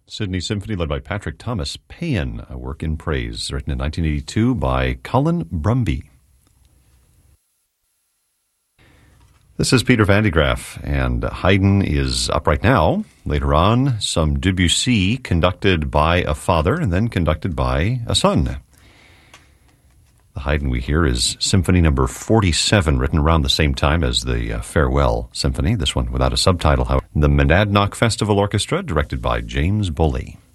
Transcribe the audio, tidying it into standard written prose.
Sydney Symphony led by Patrick Thomas. Paean, a work in praise, written in 1982 by Colin Brumby. This is Peter Van de Graaff, and Haydn is up right now. Later on, some Debussy conducted by a father and then conducted by a son. The Haydn we hear is Symphony number 47, written around the same time as the Farewell Symphony, this one without a subtitle, however. The Monadnock Festival Orchestra, directed by James Bully.